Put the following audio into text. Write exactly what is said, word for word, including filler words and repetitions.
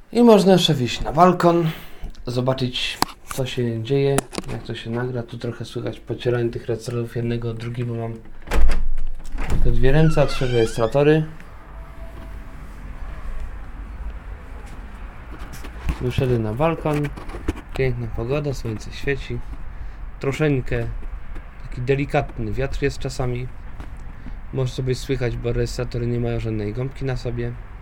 I można jeszcze wyjść na balkon, zobaczyć co się dzieje, jak to się nagra. Tu trochę słychać pocieranie tych rejestratorów jednego od drugiego, bo mam tylko dwie ręce, a trzy rejestratory. Wyszedłem na balkon, piękna pogoda, słońce świeci, troszeczkę taki delikatny wiatr jest czasami. Może sobie słychać, bo rejestratory nie mają żadnej gąbki na sobie.